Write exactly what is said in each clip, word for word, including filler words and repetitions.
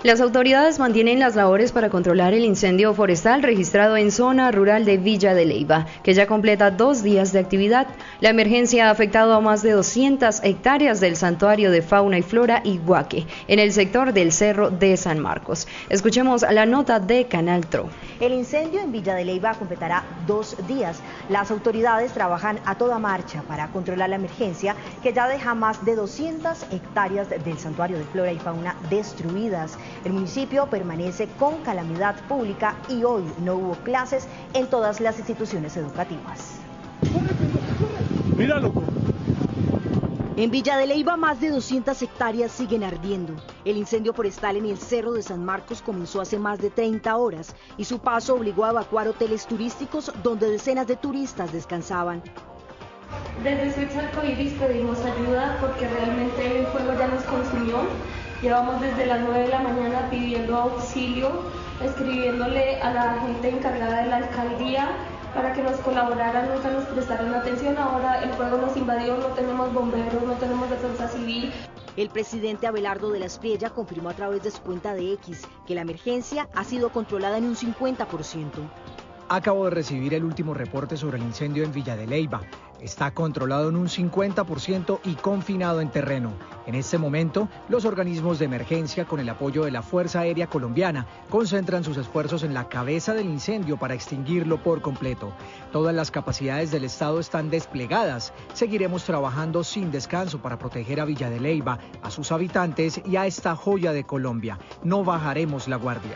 Las autoridades mantienen las labores para controlar el incendio forestal registrado en zona rural de Villa de Leyva, que ya completa dos días de actividad. La emergencia ha afectado a más de doscientas hectáreas del santuario de fauna y flora Iguaque, en el sector del Cerro de San Marcos. Escuchemos la nota de Canal Tro. El incendio en Villa de Leyva completará dos días. Las autoridades trabajan a toda marcha para controlar la emergencia, que ya deja más de doscientas hectáreas del santuario de flora y fauna destruidas. El municipio permanece con calamidad pública y hoy no hubo clases en todas las instituciones educativas. Mira, loco. En Villa de Leyva más de doscientas hectáreas siguen ardiendo. El incendio forestal en el Cerro de San Marcos comenzó hace más de treinta horas y su paso obligó a evacuar hoteles turísticos donde decenas de turistas descansaban. Desde Switch Arcoiris pedimos ayuda porque realmente el fuego ya nos consumió. Llevamos desde las nueve de la mañana pidiendo auxilio, escribiéndole a la gente encargada de la alcaldía para que nos colaboraran, nunca nos prestaron atención. Ahora el fuego nos invadió, no tenemos bomberos, no tenemos defensa civil. El presidente Abelardo de la Espriella confirmó a través de su cuenta de X que la emergencia ha sido controlada en un cincuenta por ciento. Acabo de recibir el último reporte sobre el incendio en Villa de Leyva. Está controlado en un cincuenta por ciento y confinado en terreno. En este momento, los organismos de emergencia, con el apoyo de la Fuerza Aérea Colombiana, concentran sus esfuerzos en la cabeza del incendio para extinguirlo por completo. Todas las capacidades del Estado están desplegadas. Seguiremos trabajando sin descanso para proteger a Villa de Leyva, a sus habitantes y a esta joya de Colombia. No bajaremos la guardia.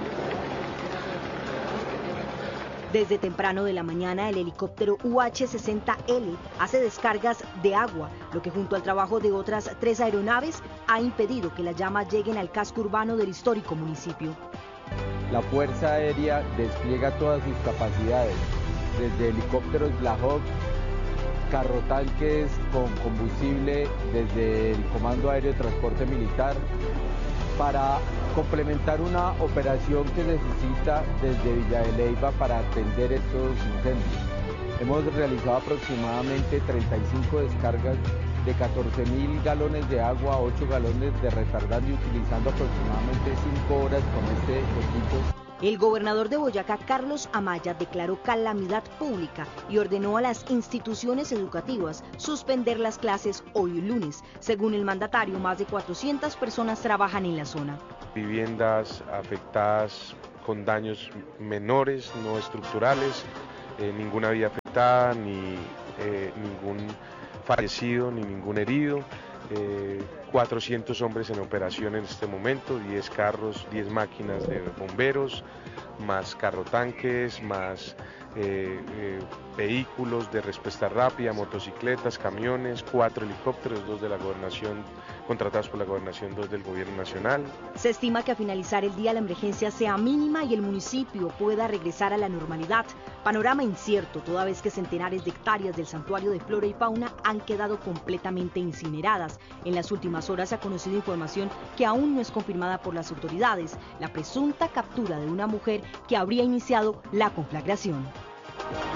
Desde temprano de la mañana, el helicóptero U H sesenta L hace descargas de agua, lo que junto al trabajo de otras tres aeronaves ha impedido que las llamas lleguen al casco urbano del histórico municipio. La Fuerza Aérea despliega todas sus capacidades, desde helicópteros Black Hawk, carrotanques con combustible, desde el Comando Aéreo de Transporte Militar, para complementar una operación que necesita desde Villa de Leyva para atender estos incendios. Hemos realizado aproximadamente treinta y cinco descargas de catorce mil galones de agua, ocho galones de retardante, utilizando aproximadamente cinco horas con este equipo. El gobernador de Boyacá, Carlos Amaya, declaró calamidad pública y ordenó a las instituciones educativas suspender las clases hoy lunes. Según el mandatario, más de cuatrocientas personas trabajan en la zona. Viviendas afectadas con daños menores, no estructurales, eh, ninguna vía afectada, ni eh, ningún fallecido, ni ningún herido. Eh, cuatrocientos hombres en operación en este momento, diez carros, diez máquinas de bomberos, más carrotanques, más eh, eh, vehículos de respuesta rápida, motocicletas, camiones, cuatro helicópteros, dos de la gobernación, contratados por la gobernación, dos del gobierno nacional. Se estima que a finalizar el día la emergencia sea mínima y el municipio pueda regresar a la normalidad. Panorama incierto, toda vez que centenares de hectáreas del santuario de flora y fauna han quedado completamente incineradas. En las últimas horas se ha conocido información que aún no es confirmada por las autoridades, la presunta captura de una mujer que habría iniciado la conflagración.